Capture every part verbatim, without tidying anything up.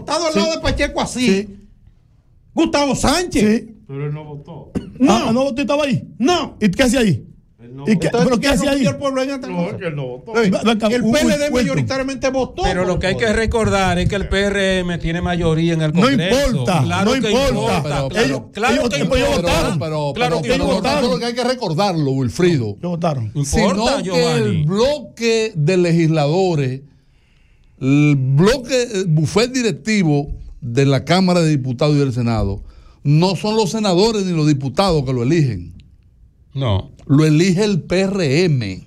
sentado al sí. lado de Pacheco así. Sí. Gustavo Sánchez. Sí. Pero él no votó. No. Ah, ¿no votó? ¿Estaba ahí? No. ¿Y qué hacía ahí? No ¿Y qué, Entonces, ¿Pero qué hacía ahí? El pueblo en esta No, cosa? es que él no votó. Sí. Venga, El un- P L D un- mayoritariamente votó. Pero lo que hay que recordar es que el P R M tiene mayoría en el No Congreso. importa, Claro no que importa. Claro, Pero ellos- claro ellos- que ellos importa. votaron. Pero, Claro pero, que pero importa. no solo que hay que recordarlo, Wilfrido, Yo votaron. Importa, sino que Giovanni. el bloque de legisladores, el bloque, el bufete directivo de la Cámara de Diputados y del Senado, no son los senadores ni los diputados que lo eligen. No. Lo elige el P R M.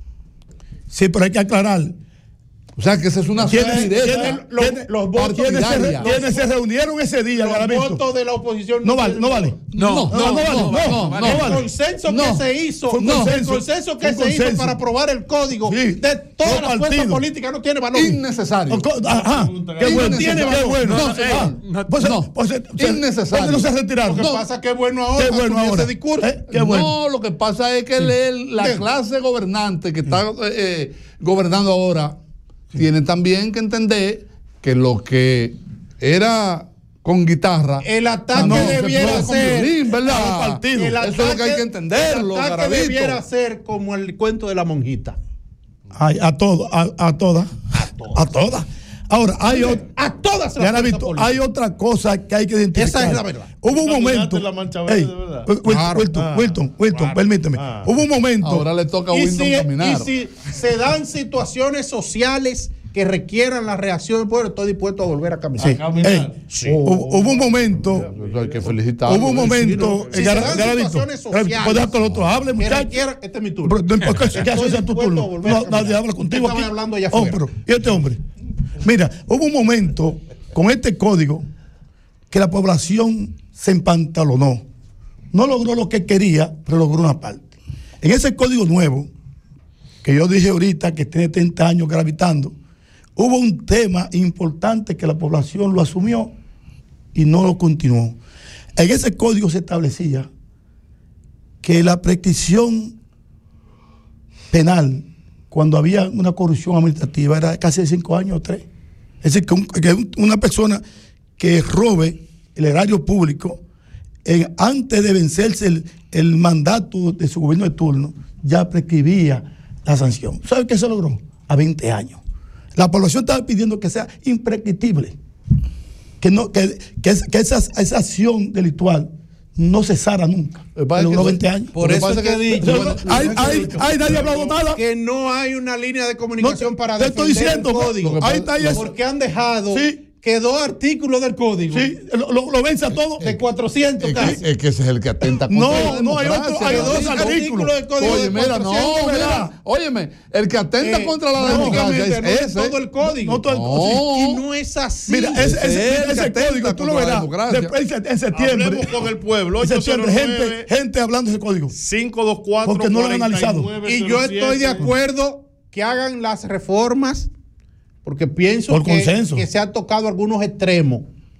Sí, pero hay que aclarar. O sea que esa es una ¿Quiénes, acción directa. quiénes- los- quiénes- los votos ¿quiénes se, partidaria. quiénes se reunieron ese día, Los Garavito? votos de la oposición. No vale, no vale. No, no, no, vale, no, no, no, no, no El vale. consenso No. que se hizo, Fue un el consenso. consenso que Fue un se hizo consenso. para aprobar el código Sí. de todas Los las fuerzas partidos. políticas no tiene valor. Innecesario. Co- Ajá, qué bueno, Innecesario. qué bueno. No, Ah, señor. ah, pues, No. pues, eh, o sea, Innecesario. ¿por qué no se retiraron? Lo que No. pasa es que es bueno ahora. Qué bueno asumir ahora. ese discurso. Eh, qué bueno. No, lo que pasa es que el- la Sí. clase gobernante que está eh, eh, gobernando ahora tiene también que entender que lo que era con guitarra. El ataque No, debiera se puede con ser. violín, ¿verdad? a los partidos. El Eso es lo que hay que entenderlo, el ataque Garavito. debiera ser como el cuento de la monjita. Ay, a todo, a, a todas. A todas. Ahora, hay, ot- A todas las Garavito, fuerzas políticas. hay otra cosa que hay que identificar. Esa es la verdad. Hubo un Tú momento. caminaste en la mancha verde, Ey, de verdad. Wil- Wil- Claro. Wilton, Ah, Wilton, Wilton, claro. permíteme. Ah. Hubo un momento. Ahora le toca a Y Wilton si, caminar. y si se dan situaciones sociales que requieran la reacción del pueblo, estoy dispuesto a volver a caminar. Sí. caminar. Ey, Sí. hubo, hubo un momento. Eso hay que felicitarlo. Hubo un momento. Si eh, se Gar- dan Garavito, situaciones Garavito, sociales puede dejar que el otro hable, que muchacho. requieran- este es mi turno. Pero no importa, ¿qué Estoy haces en tu dispuesto a turno? volver a No, caminar. nadie habla contigo Estaba aquí. hablando allá Oh, afuera. pero, ¿y este hombre? Mira, hubo un momento con este código que la población se empantalonó. No logró lo que quería, pero logró una parte. En ese código nuevo, que yo dije ahorita que tiene treinta años gravitando, hubo un tema importante que la población lo asumió y no lo continuó. En ese código se establecía que la prescripción penal, cuando había una corrupción administrativa, era casi de cinco años o tres. Es decir, que, un- que un- una persona que robe el erario público, en- antes de vencerse el, el mandato de su gobierno de turno, ya prescribía la sanción. ¿Sabe qué se logró? A veinte años. La población estaba pidiendo que sea imprescriptible, que, no, que, que, es- que esa, esa acción delictual no cesara nunca. Lo que pasa Se es logró que- veinte años. Por Lo que eso pasa es que he es que- dicho No, no, hay, hay, hay nadie ha hablado nada. que no hay una línea de comunicación No, para te defender estoy diciendo, el código. lo que ahí está eso. Porque han dejado Sí. que dos artículos del código Sí, lo, lo, lo vence a todo. de cuatrocientos Es casi. que, es que ese es el que atenta contra No, la no, hay democracia, otro- hay Garavito. dos artículos artículos. del código Oye, de mira, no, cuatrocientos, mira, ¿verdad? óyeme, el que atenta Eh, contra la prácticamente democracia no es es ese. todo el código. No todo el No. código. Y no es así. Mira, ese, ese, Ese es el que ese atenta código, tú lo contra la verás. democracia. Después, en en septiembre. Hablemos con el pueblo. En septiembre, gente, ocho cero nueve, gente hablando de ese código. cinco dos cuatro, Porque no lo han cuarenta y analizado. nueve Y cero yo estoy de siete. acuerdo que hagan las reformas, porque pienso Por que, consenso. que se han tocado algunos extremos,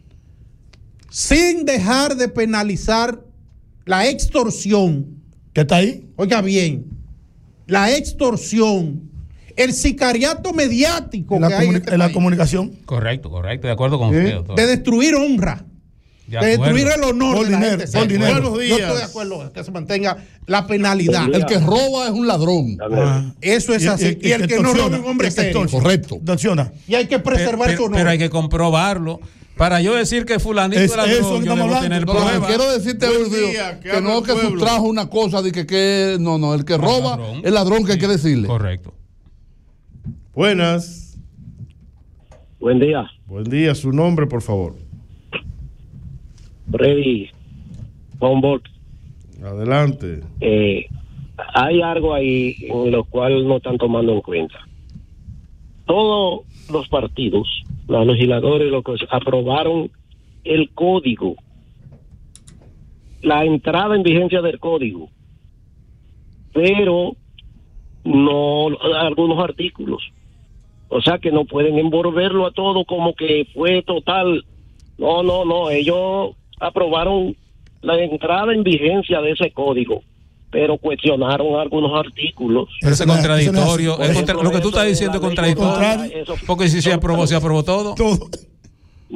sin dejar de penalizar la extorsión. ¿Qué está ahí? Oiga bien, la extorsión, el sicariato mediático En la, que hay en comuni- este en la país, comunicación. Correcto, correcto. De acuerdo con Sí. usted, doctor. de destruir honra, De de acuerdo. destruir el honor Por de la dinero, gente. por Sí, dinero. bueno, Buenos yo días. estoy de acuerdo en que se mantenga la penalidad. El que roba es un ladrón. Ah. Eso es Y- así. y- Y, el que no roba es un hombre y el que serio. extorsiona. Correcto. Extorsiona. Y hay que preservar pero, su honor. pero hay que comprobarlo. Para yo decir que fulanito Es- era eso ladrón, que yo estamos debo hablando. tener No, lo que pruebas. quiero decirte, Buen Wilfrido, día, que que habla no el que pueblo. sustrajo una cosa de que, que no, no, el que roba ladrón. es ladrón que hay que decirle. Correcto. Buenas. Buen día, Buen día. Su nombre, por favor. Freddy Humboldt. Adelante. Eh, hay algo ahí en lo cual no están tomando en cuenta. Todos los partidos, los legisladores, los que aprobaron el código, la entrada en vigencia del código, pero no algunos artículos. O sea que no pueden envolverlo a todo como que fue total. No, no, no. Ellos aprobaron la entrada en vigencia de ese código, pero cuestionaron algunos artículos. Pero ese Eso no es- contradictorio. eso no es es- contra- lo que tú estás diciendo es contradictorio. Contrario. Eso- Porque si se aprobó, se aprobó todo. Todo.